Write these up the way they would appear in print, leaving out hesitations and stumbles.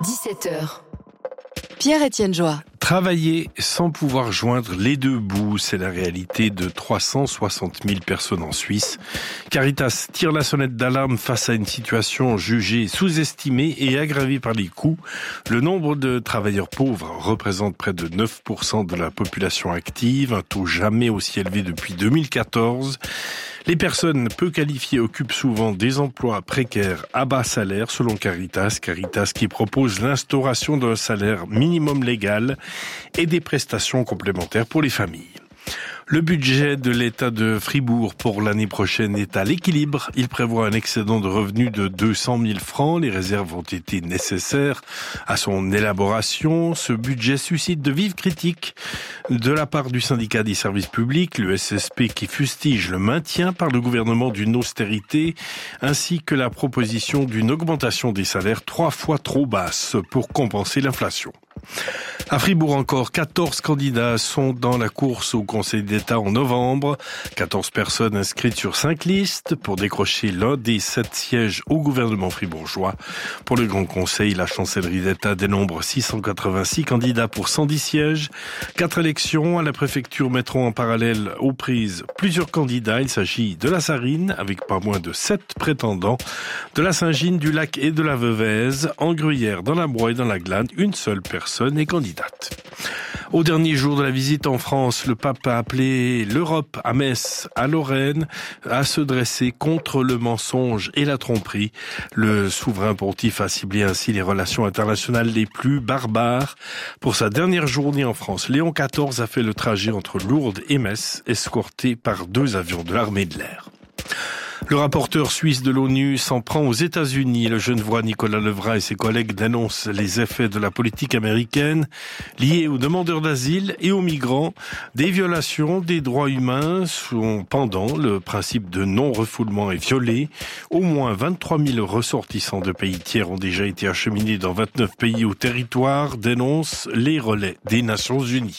17h. Pierre-Étienne Joie. Travailler sans pouvoir joindre les deux bouts, c'est la réalité de 360 000 personnes en Suisse. Caritas tire la sonnette d'alarme face à une situation jugée sous-estimée et aggravée par les coûts. Le nombre de travailleurs pauvres représente près de 9% de la population active, un taux jamais aussi élevé depuis 2014. Les personnes peu qualifiées occupent souvent des emplois précaires à bas salaire, selon Caritas. Caritas qui propose l'instauration d'un salaire minimum légal et des prestations complémentaires pour les familles. Le budget de l'État de Fribourg pour l'année prochaine est à l'équilibre. Il prévoit un excédent de revenus de 200 000 francs. Les réserves ont été nécessaires à son élaboration. Ce budget suscite de vives critiques de la part du syndicat des services publics, le SSP, qui fustige le maintien par le gouvernement d'une austérité, ainsi que la proposition d'une augmentation des salaires 3 fois trop basse pour compenser l'inflation. À Fribourg encore, 14 candidats sont dans la course au Conseil d'État en novembre. 14 personnes inscrites sur 5 listes pour décrocher l'un des 7 sièges au gouvernement fribourgeois. Pour le Grand Conseil, la chancellerie d'État dénombre 686 candidats pour 110 sièges. 4 élections à la préfecture mettront en parallèle aux prises plusieurs candidats. Il s'agit de la Sarine, avec pas moins de 7 prétendants, de la Saint-Gine, du Lac et de la Veuvez. En Gruyère, dans la Broye et dans la Glane, une seule personne est candidate. Au dernier jour de la visite en France, le pape a appelé l'Europe à Metz, à Lorraine, à se dresser contre le mensonge et la tromperie. Le souverain pontife a ciblé ainsi les relations internationales les plus barbares. Pour sa dernière journée en France, Léon XIV a fait le trajet entre Lourdes et Metz, escorté par 2 avions de l'armée de l'air. Le rapporteur suisse de l'ONU s'en prend aux États-Unis. Le Genevois Nicolas Levrat et ses collègues dénoncent les effets de la politique américaine liés aux demandeurs d'asile et aux migrants. Des violations des droits humains sont pendant. Le principe de non-refoulement est violé. Au moins 23 000 ressortissants de pays tiers ont déjà été acheminés dans 29 pays au territoire, dénoncent les relais des Nations Unies.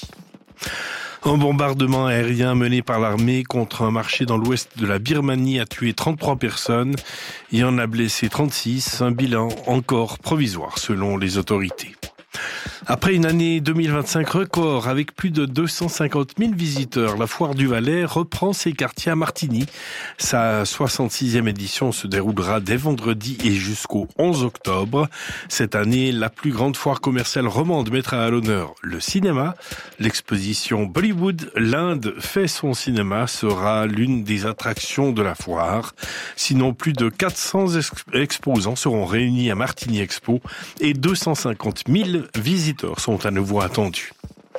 Un bombardement aérien mené par l'armée contre un marché dans l'ouest de la Birmanie a tué 33 personnes et en a blessé 36, un bilan encore provisoire selon les autorités. Après une année 2025 record avec plus de 250 000 visiteurs, la Foire du Valais reprend ses quartiers à Martigny. Sa 66e édition se déroulera dès vendredi et jusqu'au 11 octobre. Cette année, la plus grande foire commerciale romande mettra à l'honneur le cinéma. L'exposition Bollywood, l'Inde fait son cinéma, sera l'une des attractions de la foire. Sinon, plus de 400 exposants seront réunis à Martigny Expo et 250 000 visiteurs sont à nouveau attendus.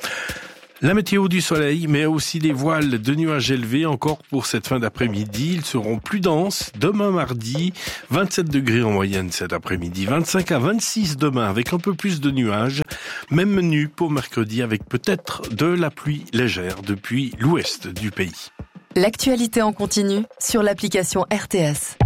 La météo du soleil, mais aussi des voiles de nuages élevés encore pour cette fin d'après-midi. Ils seront plus denses demain mardi, 27 degrés en moyenne cet après-midi, 25 à 26 demain avec un peu plus de nuages. Même nu pour mercredi avec peut-être de la pluie légère depuis l'ouest du pays. L'actualité en continu sur l'application RTS.